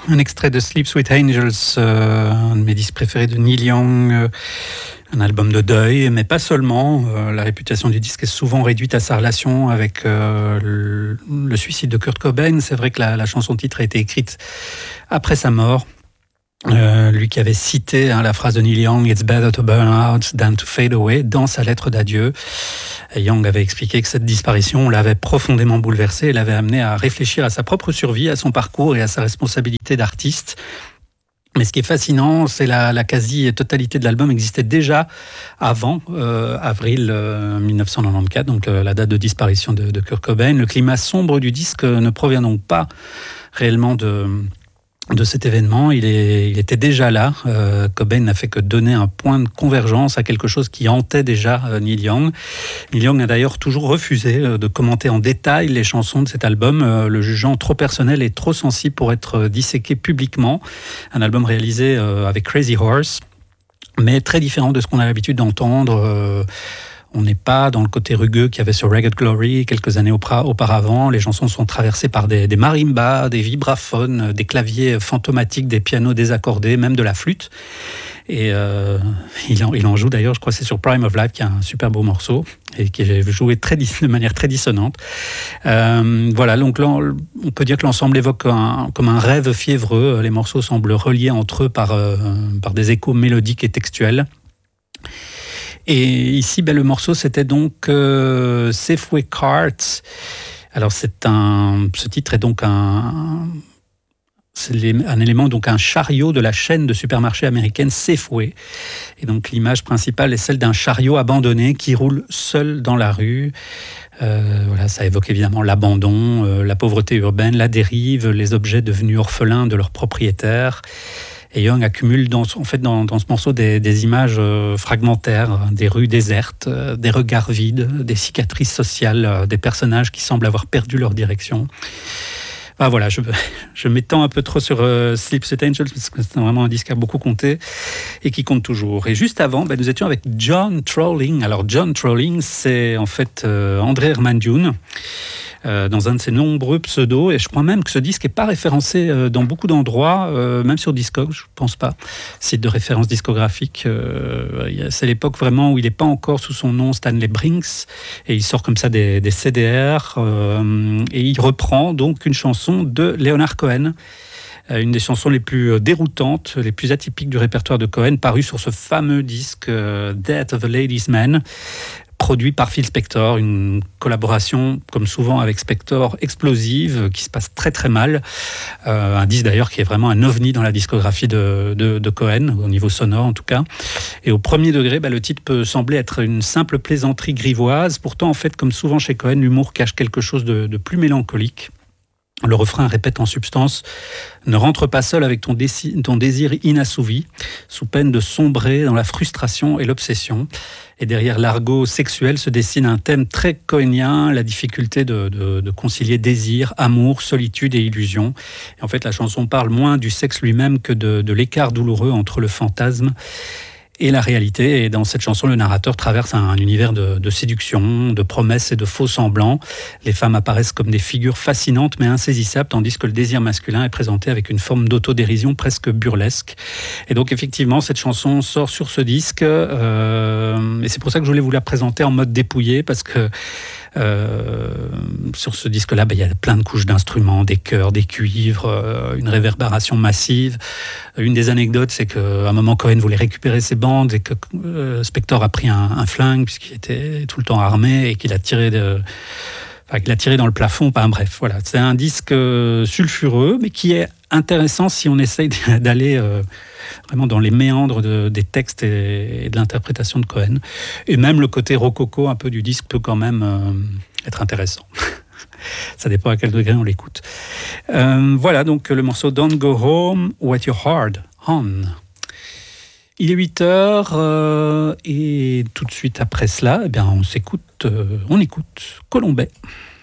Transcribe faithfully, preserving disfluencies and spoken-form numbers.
un extrait de Sleep Sweet Angels, euh, un de mes disques préférés de Neil Young, euh, un album de deuil, mais pas seulement. Euh, la réputation du disque est souvent réduite à sa relation avec euh, le, le suicide de Kurt Cobain. C'est vrai que la, la chanson titre a été écrite après sa mort. Euh, lui qui avait cité hein, la phrase de Neil Young, It's better to burn out than to fade away, dans sa lettre d'adieu. Et Young avait expliqué que cette disparition l'avait profondément bouleversé et l'avait amené à réfléchir à sa propre survie, à son parcours et à sa responsabilité d'artiste. Mais ce qui est fascinant, c'est la, la quasi-totalité de l'album existait déjà avant euh, avril euh, dix-neuf cent quatre-vingt-quatorze, donc euh, la date de disparition de, de Kurt Cobain. Le climat sombre du disque ne provient donc pas réellement de... de cet événement, il, est, il était déjà là. Euh, Cobain n'a fait que donner un point de convergence à quelque chose qui hantait déjà euh, Neil Young. Neil Young a d'ailleurs toujours refusé euh, de commenter en détail les chansons de cet album, euh, le jugeant trop personnel et trop sensible pour être euh, disséqué publiquement. Un album réalisé euh, avec Crazy Horse, mais très différent de ce qu'on a l'habitude d'entendre. Euh, On n'est pas dans le côté rugueux qu'il y avait sur Ragged Glory quelques années auparavant. Les chansons sont traversées par des, des marimbas, des vibraphones, des claviers fantomatiques, des pianos désaccordés, même de la flûte. Et euh, il, en, il en joue d'ailleurs, je crois que c'est sur Prime of Life, qui est un super beau morceau et qui est joué très, de manière très dissonante. Euh, voilà, donc là, on peut dire que l'ensemble évoque un, comme un rêve fiévreux. Les morceaux semblent reliés entre eux par, euh, par des échos mélodiques et textuels. Et ici, ben, le morceau, c'était donc euh, Safeway Carts. Alors, c'est un, ce titre est donc un, c'est un élément, donc un chariot de la chaîne de supermarchés américaine Safeway. Et donc, l'image principale est celle d'un chariot abandonné qui roule seul dans la rue. Euh, voilà, ça évoque évidemment l'abandon, euh, la pauvreté urbaine, la dérive, les objets devenus orphelins de leurs propriétaires. Et Young accumule dans, en fait, dans, dans ce morceau des, des images euh, fragmentaires, des rues désertes, euh, des regards vides, des cicatrices sociales, euh, des personnages qui semblent avoir perdu leur direction. Ah, voilà, je, je m'étends un peu trop sur euh, Sleep Sweet Angels parce que c'est vraiment un disque qui a beaucoup compté et qui compte toujours. Et juste avant, ben, nous étions avec John Trolling. Alors John Trolling, c'est en fait euh, André Herman Dune. Euh, dans un de ses nombreux pseudos, et je crois même que ce disque n'est pas référencé euh, dans beaucoup d'endroits, euh, même sur Discogs, je ne pense pas, site de référence discographique. Euh, c'est l'époque vraiment où il n'est pas encore sous son nom Stanley Brinks, et il sort comme ça des, des C D R, euh, et il reprend donc une chanson de Leonard Cohen, euh, une des chansons les plus déroutantes, les plus atypiques du répertoire de Cohen, paru sur ce fameux disque euh, Death of a Ladies Man, produit par Phil Spector, une collaboration, comme souvent avec Spector, explosive, qui se passe très très mal. Euh, un disque d'ailleurs qui est vraiment un ovni dans la discographie de, de, de Cohen, au niveau sonore en tout cas. Et au premier degré, bah, le titre peut sembler être une simple plaisanterie grivoise. Pourtant, en fait, comme souvent chez Cohen, l'humour cache quelque chose de, de plus mélancolique. Le refrain répète en substance « Ne rentre pas seul avec ton, dési- ton désir inassouvi, sous peine de sombrer dans la frustration et l'obsession. » Et derrière l'argot sexuel se dessine un thème très cohénien, la difficulté de, de, de concilier désir, amour, solitude et illusion. Et en fait, la chanson parle moins du sexe lui-même que de, de l'écart douloureux entre le fantasme et la réalité. Et dans cette chanson, le narrateur traverse un, un univers de, de séduction, de promesses et de faux semblants. Les femmes apparaissent comme des figures fascinantes mais insaisissables, tandis que le désir masculin est présenté avec une forme d'autodérision presque burlesque. Et donc effectivement, cette chanson sort sur ce disque, euh, et c'est pour ça que je voulais vous la présenter en mode dépouillé, parce que Euh, sur ce disque-là, ben, il y a plein de couches d'instruments, des chœurs, des cuivres, euh, une réverbération massive. Une des anecdotes, c'est qu'à un moment, Cohen voulait récupérer ses bandes et que euh, Spector a pris un, un flingue puisqu'il était tout le temps armé et qu'il a tiré de... Enfin, qu'il a tiré dans le plafond. Enfin, bref, voilà. C'est un disque sulfureux, mais qui est intéressant si on essaye d'aller euh, vraiment dans les méandres de, des textes et, et de l'interprétation de Cohen. Et même le côté rococo un peu du disque peut quand même euh, être intéressant. Ça dépend à quel degré on l'écoute. Euh, voilà, donc le morceau Don't Go Home With Your Heart On. Il est huit heures euh, et tout de suite après cela, eh bien, on s'écoute, euh, on écoute Colombais.